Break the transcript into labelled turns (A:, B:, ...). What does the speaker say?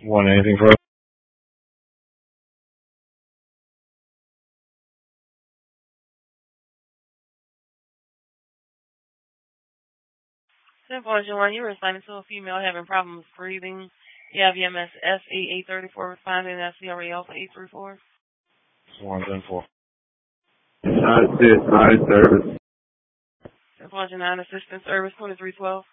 A: Want anything further?
B: Version 1, you were assigned to a female having problems breathing. You have EMS SE 834 responding and SCRE Alpha 834.
A: 110-4.
C: United States Fire Service.
B: Version 9, Assistant Service 2312.